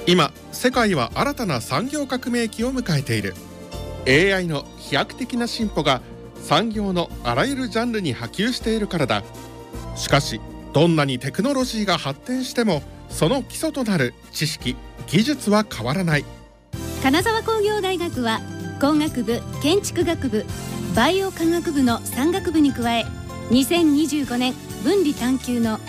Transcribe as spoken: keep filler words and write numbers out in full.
今世界は新たな産業革命期を迎えている。 エーアイ の飛躍的な進歩が産業のあらゆるジャンルに波及しているからだ。しかしどんなにテクノロジーが発展してもその基礎となる知識・技術は変わらない。 金沢工業大学は工学部、建築学部、バイオ科学部のさん学部に加えにせんにじゅうごねん分離探究の